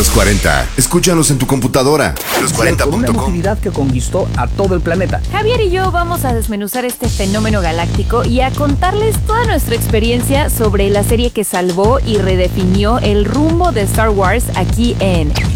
Los 40. Escúchanos en tu computadora. Con una Los40.com. emotividad que conquistó a todo el planeta. Javier y yo vamos a desmenuzar este fenómeno galáctico y a contarles toda nuestra experiencia sobre la serie que salvó y redefinió el rumbo de Star Wars aquí en